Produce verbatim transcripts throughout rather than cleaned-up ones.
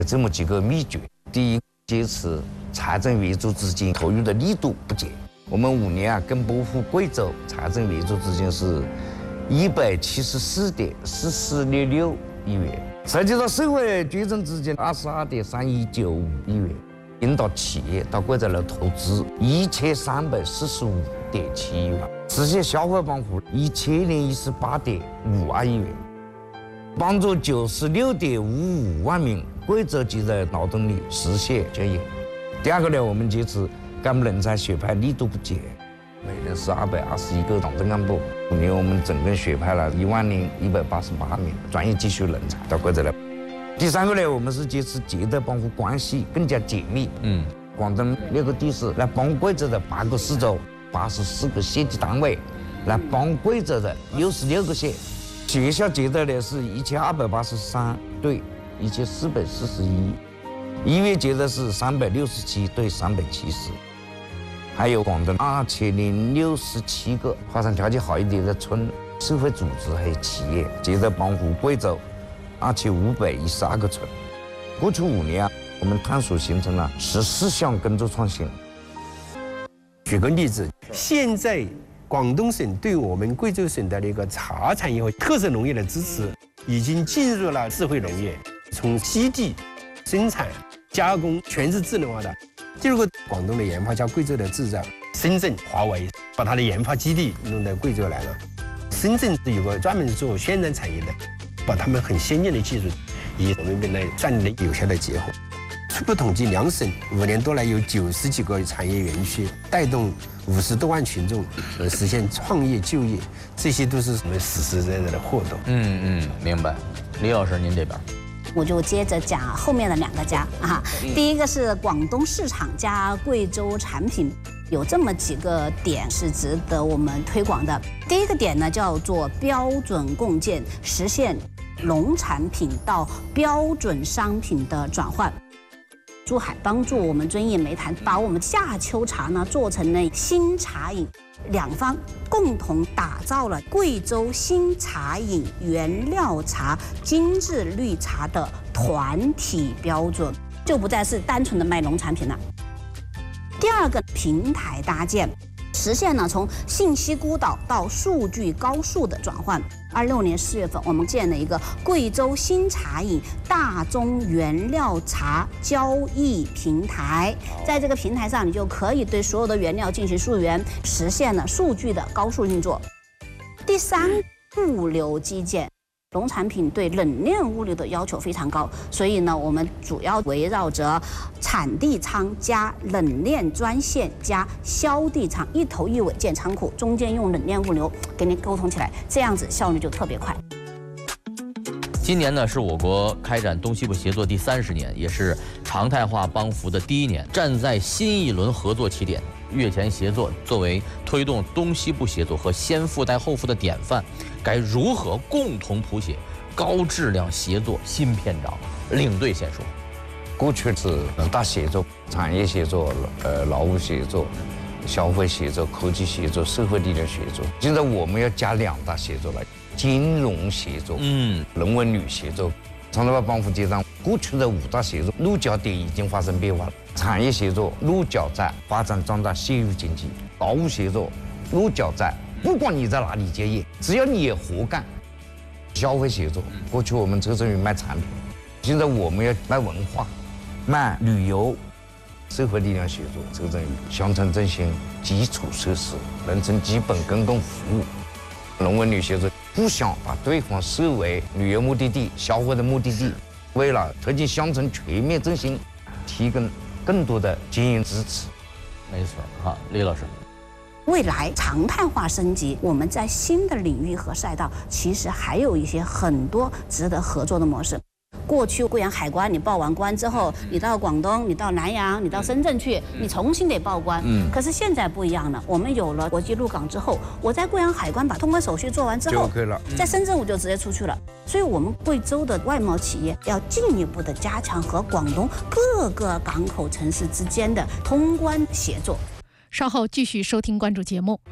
这么几个秘诀。第一，坚持财政援助资金投入的力度不减。我们五年啊，跟拨付贵州财政援助资金是一百七十四点四四六六亿元，涉及到社会捐赠资金二十二点三一九五亿元，引导企业到贵州来投资一千三百四十五点七亿元，实现消费帮扶一千零一十八点五二亿元。帮助九十六点五五万名贵州籍的劳动力实现就业。第二个呢，我们坚持干部人才选派力度不减，每年是二百二十一个党政干部。五年我们总共选派了一万零一百八十八名专业技术人才到贵州来。第三个呢，我们是坚持街道帮扶关系更加紧密。嗯，广东六个地市来帮贵州的八个市州、八十四个县级单位，来帮贵州的六十六个县。学校街道呢是一千二百八十三对一千四百四十一，医院街道是三百六十七对三百七十，还有广东二千零六十七个发展条件好一点的村、社会组织还有企业街道帮扶贵州二千五百一十二个村。过去五年啊，我们探索形成了十四项工作创新。 举个例子，现在广东省对我们贵州省的那个茶产业和特色农业的支持，已经进入了智慧农业，从基地、生产、加工全是智能化的。第二个，广东的研发加贵州的制造，深圳华为把它的研发基地弄到贵州来了。深圳是有个专门做宣传产业的，把他们很先进的技术与我们本来战略有效的结合。初步统计，两省五年多来有九十几个产业园区，带动五十多万群众呃实现创业就业，这些都是我们实实在在的活动。 嗯嗯，明白。李老师，您这边。 我就接着讲后面的两个家啊，第一个是广东市场加贵州产品，有这么几个点是值得我们推广的。第一个点呢叫做标准共建，实现农产品到标准商品的转换。珠海帮助我们遵义煤炭把我们夏秋茶呢做成了新茶饮，两方共同打造了贵州新茶饮原料茶精致绿茶的团体标准，就不再是单纯的卖农产品了。第二个平台搭建，实现了从信息孤岛到数据高速的转换。二六年四月份，我们建了一个贵州新茶饮大宗原料茶交易平台，在这个平台上，你就可以对所有的原料进行溯源，实现了数据的高速运作。第三，物流基建。农产品对冷链物流的要求非常高，所以呢，我们主要围绕着产地仓加冷链专线加销地仓一头一尾建仓库，中间用冷链物流给你沟通起来，这样子效率就特别快。 今年呢是我国开展东西部协作第三十年，也是常态化帮扶的第一年，站在新一轮合作起点。越前协作作为推动东西部协作和先富带后富的典范，该如何共同谱写高质量协作新篇章？领队先说。 过去是大协作、产业协作、呃劳务协作、消费协作、科技协作、社会力量协作。现在我们要加两大协作了，金融协作、嗯，人文旅协作。常态化帮扶阶段，过去的五大协作落脚点已经发生变化了。产业协作落脚在发展壮大县域经济，劳务协作落脚在不管你在哪里结业，只要你也活干。消费协作，过去我们侧重于卖产品，现在我们要卖文化、卖旅游。社会力量协作侧重于乡村振兴、基础设施、农村基本公共服务。人文旅协作不想把对方设为旅游目的地、消费的目的地，为了推进乡村全面振兴，提供更多的经营支持。 没错，好，李老师。 未来常态化升级，我们在新的领域和赛道，其实还有一些很多值得合作的模式。过去贵阳海关，你报完关之后，你到广东，你到南阳，你到深圳去，你重新得报关。嗯。可是现在不一样了，我们有了国际陆港之后，我在贵阳海关把通关手续做完之后， 就可以了。 在深圳我就直接出去了。所以，我们贵州的外贸企业要进一步的加强和广东各个港口城市之间的通关协作。 稍后继续收听关注节目。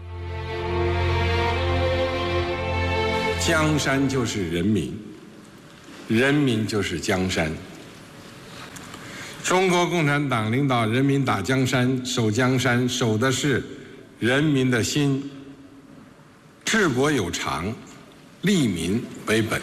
江山就是人民，人民就是江山。 中国共产党领导人民打江山、守江山，守的是人民的心。治国有常，利民为本。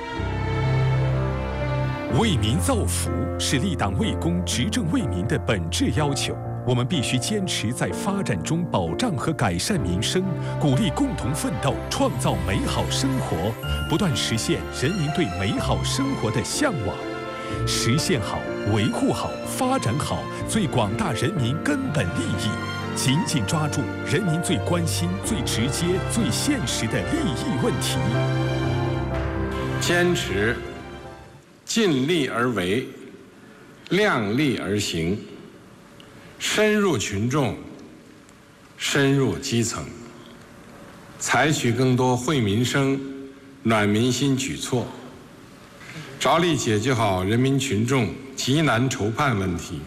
为民造福是立党为公、执政为民的本质要求。我们必须坚持在发展中保障和改善民生，鼓励共同奋斗，创造美好生活，不断实现人民对美好生活的向往。实现好、维护好、发展好最广大人民根本利益，紧紧抓住人民最关心、最直接、最现实的利益问题。 坚持尽力而为，量力而行，深入群众，深入基层，采取更多惠民生、暖民心举措，着力解决好人民群众急难愁盼问题。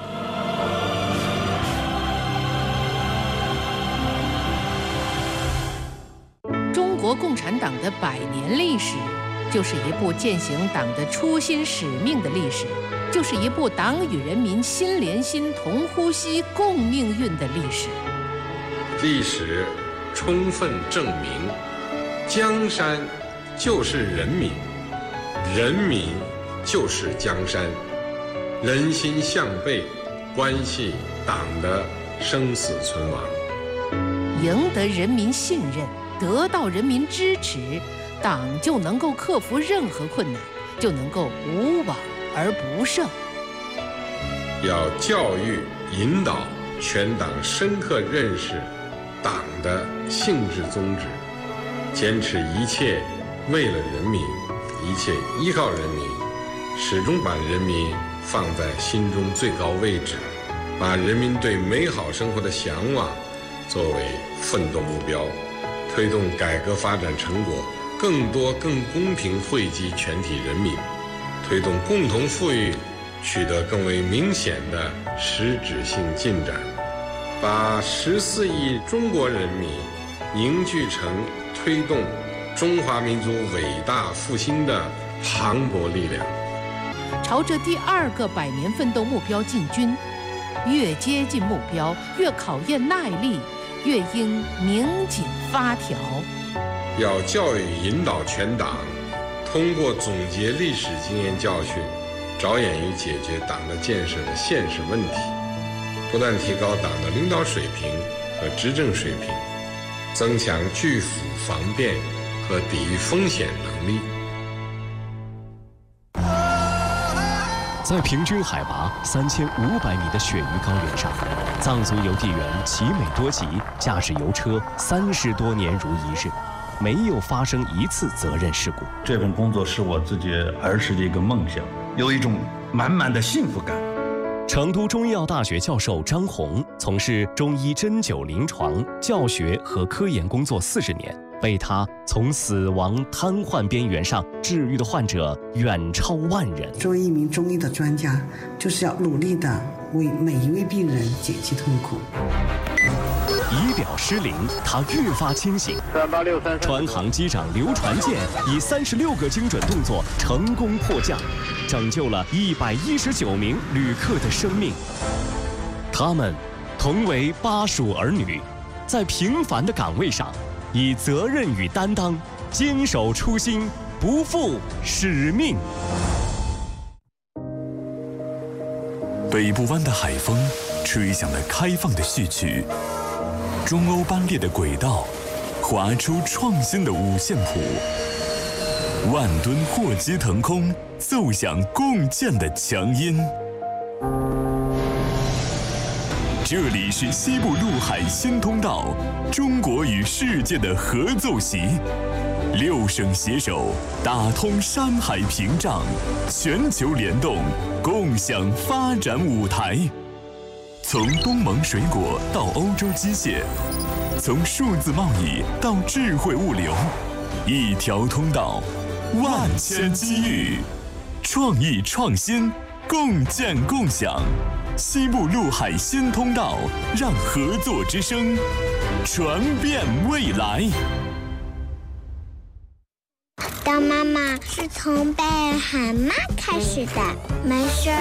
中国共产党的百年历史，就是一部践行党的初心使命的历史，就是一部党与人民心连心、同呼吸、共命运的历史。 历史充分证明，江山就是人民，人民就是江山，人心向背，关系党的生死存亡。 赢得人民信任，得到人民支持，党就能够克服任何困难，就能够无往而不胜。 要教育引导全党深刻认识党的性质宗旨，坚持一切为了人民，一切依靠人民，始终把人民放在心中最高位置，把人民对美好生活的向往作为奋斗目标，推动改革发展成果更多更公平惠及全体人民，推动共同富裕取得更为明显的实质性进展，把十四亿中国人民凝聚成推动中华民族伟大复兴的磅礴力量。 朝着第二个百年奋斗目标进军，越接近目标，越考验耐力，越应拧紧发条。 要教育引导全党，通过总结历史经验教训，着眼于解决党的建设的现实问题，不断提高党的领导水平和执政水平，增强拒腐防变和抵御风险能力。 在平均海拔三千五百米的雪域高原上，藏族邮递员齐美多吉驾驶邮车三十多年如一日，没有发生一次责任事故。 这份工作是我自己儿时的一个梦想，有一种满满的幸福感。 成都中医药大学教授张红从事中医针灸临床、教学和科研工作四十年，为他从死亡瘫痪边缘上治愈的患者远超万人。 作为一名中医的专家，就是要努力的为每一位病人减轻痛苦。 仪表失灵，他越发清醒。川航机长刘传健以三十六个精准动作成功迫降，拯救了一百一十九名旅客的生命。他们同为巴蜀儿女，在平凡的岗位上，以责任与担当，坚守初心，不负使命。 北部湾的海风吹响了开放的序曲，中欧班列的轨道划出创新的五线谱，万吨货机腾空，奏响共建的强音。这里是西部陆海新通道，中国与世界的合奏席，六省携手打通山海屏障，全球联动，共享发展舞台。从东盟水果到欧洲机械，从数字贸易到智慧物流，一条通道，万千机遇，创意创新，共建共享。西部陆海新通道，让合作之声传遍未来。 当妈妈是从被喊妈开始的，没事